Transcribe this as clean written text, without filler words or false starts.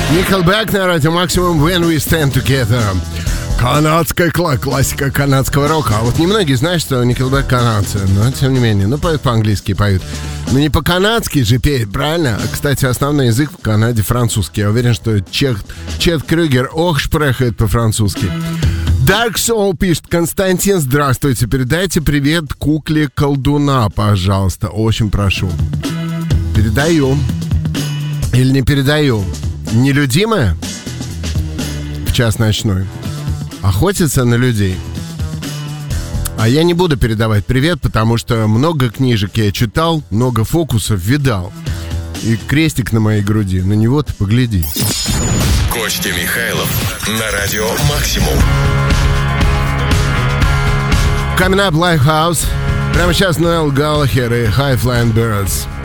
Nickelback на радио Максимум, When We Stand Together. Канадская классика канадского рока. А вот немногие знают, что Nickelback канадцы, но тем не менее, поют по-английски, поют. Но не по-канадски же пеют, правильно? Кстати, основной язык в Канаде французский. Я уверен, что Чет Крюгер шпрехает по-французски. Dark Soul пишет: Константин, здравствуйте, передайте привет кукле колдуна, пожалуйста, очень прошу. Передаю. Или не передаю? Нелюдимая? В час ночной охотится на людей. А я не буду передавать привет, потому что много книжек я читал, много фокусов видал. И крестик на моей груди, на него ты погляди. Костя Михайлов на радио Максимум. Coming Up Lifehouse. Прямо сейчас Ноэл Галлахер и High Flying Birds.